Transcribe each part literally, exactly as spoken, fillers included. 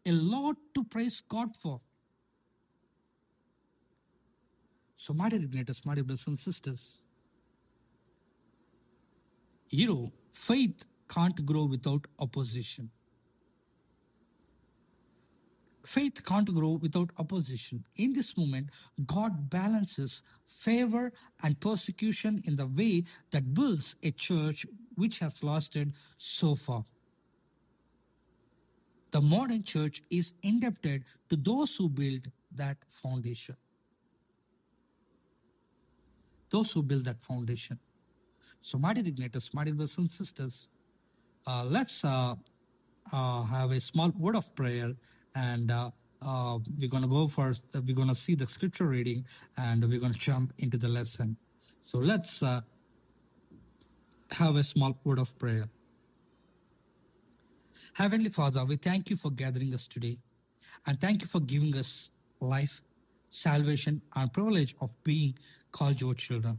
a lot to praise God for. So, my dear igniters, my dear brothers and sisters, you know, faith can't grow without opposition. Faith can't grow without opposition. In this moment, God balances favor and persecution in the way that builds a church which has lasted so far. The modern church is indebted to those who built that foundation. Those who build that foundation. So, my dear igniters, my dear brothers and sisters, uh, let's uh, uh, have a small word of prayer, and uh, uh, we're going to go first. Uh, we're going to see the scripture reading, and we're going to jump into the lesson. So, let's uh, have a small word of prayer. Heavenly Father, we thank you for gathering us today, and thank you for giving us life, salvation, and privilege of being called your children.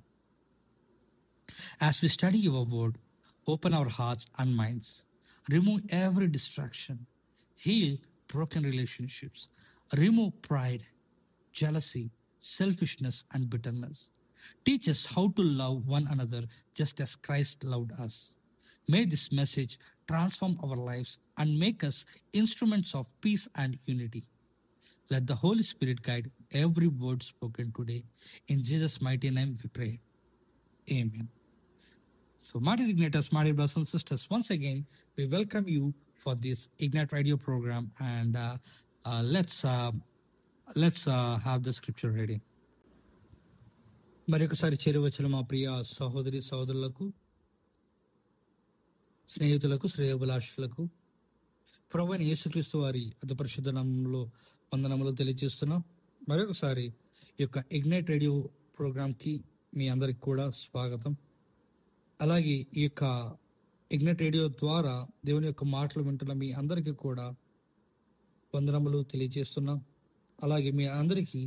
As we study your word, open our hearts and minds, remove every distraction, heal broken relationships, remove pride, jealousy, selfishness, and bitterness. Teach us how to love one another just as Christ loved us. May this message transform our lives and make us instruments of peace and unity. Let the Holy Spirit guide every word spoken today. In Jesus' mighty name we pray. Amen. So, my dear Igniters, my dear brothers and sisters, once again, we welcome you for this Ignite Radio program, and uh, uh, let's uh, let's uh, have the scripture reading. మరొకసారి చేరువచ్చిన మా ప్రియ సహోదరి సహోదరులకు, స్నేహితులకు, శ్రేయోభిలాషులకు ప్రభువైన యేసుక్రీస్తు వారి అతి పరిశుద్ధ నామములో వందనములు తెలియజేస్తున్నాం. మరొకసారి ఈ యొక్క ఇగ్నైట్ రేడియో ప్రోగ్రాంకి మీ అందరికి కూడా స్వాగతం. అలాగే ఈ యొక్క ఇగ్నైట్ రేడియో ద్వారా దేవుని యొక్క మాటలు వింటున్న మీ అందరికీ కూడా వందనములు తెలియజేస్తున్నాం. అలాగే మీ అందరికీ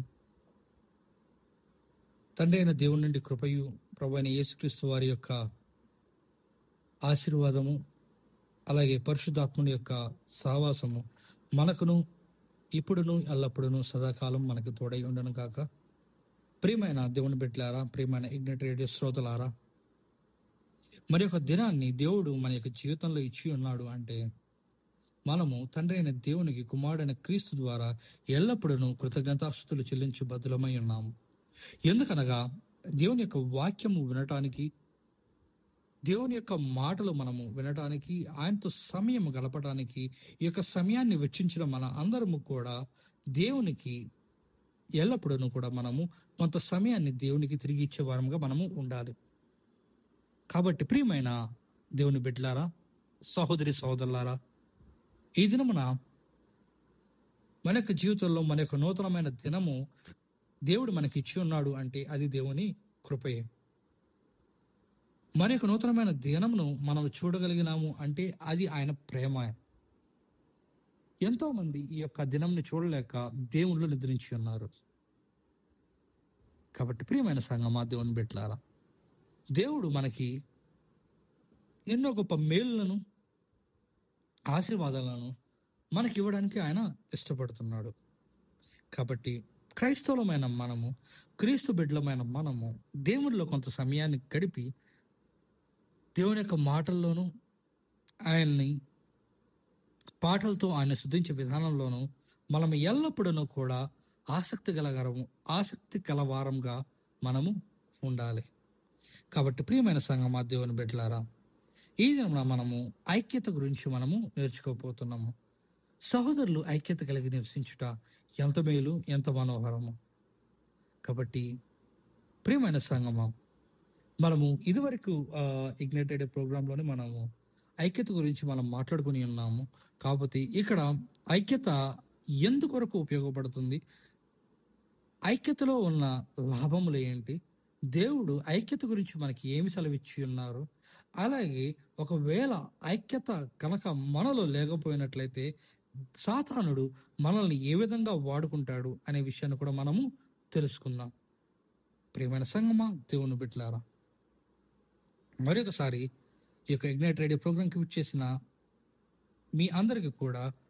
తండ్రి అయిన దేవుని నుండి కృపయు, ప్రభువైన యేసుక్రీస్తు వారి యొక్క ఆశీర్వాదము, అలాగే పరిశుద్ధాత్ముని యొక్క సహవాసము మనకును ఇప్పుడును ఎల్లప్పుడును సదాకాలం మనకు తోడై ఉండను కాక. ప్రియమైన దేవుని బిడ్డలారా, ప్రియమైన ఇగ్నైట్ రేడియో శ్రోతలారా, మరి ఒక దినాన్ని దేవుడు మన యొక్క జీవితంలో ఇచ్చి ఉన్నాడు అంటే మనము తండ్రి అయిన దేవునికి కుమారుడైన క్రీస్తు ద్వారా ఎల్లప్పుడూ కృతజ్ఞతాస్తుతులు చెల్లించు బద్దులమై ఉన్నాము. ఎందుకనగా దేవుని యొక్క వాక్యము వినటానికి, దేవుని యొక్క మాటలు మనము వినటానికి, ఆయనతో సమయం గడపడానికి ఈ యొక్క సమయాన్ని వెచ్చించిన మన అందరము కూడా దేవునికి ఎల్లప్పుడూ కూడా మనము కొంత సమయాన్ని దేవునికి తిరిగి ఇచ్చే వారంగా మనము ఉండాలి. కాబట్టి ప్రియమైన దేవుని బిడ్డలారా, సహోదరి సహోదరులారా, ఈ దినమున మన యొక్క జీవితంలో మన యొక్క నూతనమైన దినము దేవుడు మనకి ఇచ్చి ఉన్నాడు అంటే అది దేవుని కృపయే. మన యొక్క నూతనమైన దినమును మనం చూడగలిగినాము అంటే అది ఆయన ప్రేమ. ఎంతో మంది ఈ యొక్క దినంని చూడలేక దేవుళ్ళు నిద్రించి ఉన్నారు. కాబట్టి ప్రియమైన సంగమా, దేవుని బిడ్డలారా, దేవుడు మనకి ఎన్నో గొప్ప మేలులను, ఆశీర్వాదాలను మనకి ఇవ్వడానికి ఆయన ఇష్టపడుతున్నాడు. కాబట్టి క్రైస్తవులమైన మనము, క్రీస్తు బిడ్డలమైన మనము దేవునిలో కొంత సమయాన్ని గడిపి దేవుని యొక్క మాటల్లోనూ, ఆయన్ని పాటలతో ఆయన స్తుతించే విధానంలోనూ మనం ఎల్లప్పుడూ కూడా ఆసక్తి గలగరము ఆసక్తి కలవారంగా మనము ఉండాలి. కాబట్టి ప్రియమైన సంగమా, దేవుని బిడ్డలారా, ఈ దిన మనము ఐక్యత గురించి మనము నేర్చుకోబోతున్నాము. సహోదరులు ఐక్యత కలిగి నివసించుట ఎంత మేలు, ఎంత మనోహరము. కాబట్టి ప్రియమైన సంగమా, మనము ఇదివరకు ఇగ్నైటెడ్ ప్రోగ్రాంలోనే మనము ఐక్యత గురించి మనం మాట్లాడుకుని ఉన్నాము. కాకపోతే ఇక్కడ ఐక్యత ఎందుకొరకు ఉపయోగపడుతుంది, ఐక్యతలో ఉన్న లాభములు ఏంటి, దేవుడు ఐక్యత గురించి మనకి ఏమి సెలవిచ్చి ఉన్నారు, అలాగే ఒకవేళ ఐక్యత కనుక మనలో లేకపోయినట్లయితే సాతానుడు మనల్ని ఏ విధంగా వాడుకుంటాడు అనే విషయాన్ని కూడా మనము తెలుసుకుందాం. ప్రియమైన సంగమా, దేవుని బిడ్డలారా, మరొకసారి ఈ యొక్క ఇగ్నైట్ రేడియో ప్రోగ్రాంకి విచ్చేసిన మీ అందరికీ కూడా